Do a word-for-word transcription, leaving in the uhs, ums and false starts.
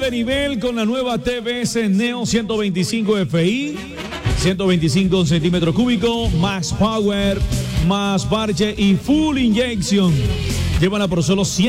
de nivel con la nueva T V S Neo ciento veinticinco F I, ciento veinticinco centímetros cúbicos, más power, más parche y full injection. Llévala por solo cien